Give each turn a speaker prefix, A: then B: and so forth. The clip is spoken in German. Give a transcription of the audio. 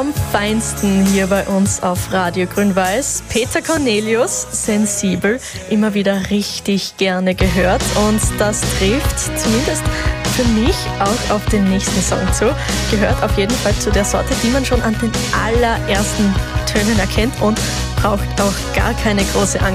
A: Am feinsten hier bei uns auf Radio Grün-Weiß. Peter Cornelius, Sensibel, immer wieder richtig gerne gehört. Und das trifft zumindest für mich auch auf den nächsten Song zu. Gehört auf jeden Fall zu der Sorte, die man schon an den allerersten Tönen erkennt und braucht auch gar keine große Angst